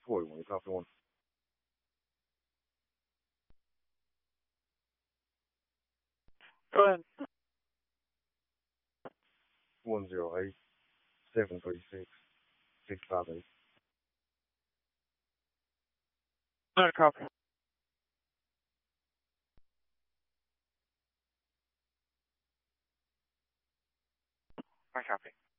for you when you copy one. 108-736-658. Not a copy. I copy.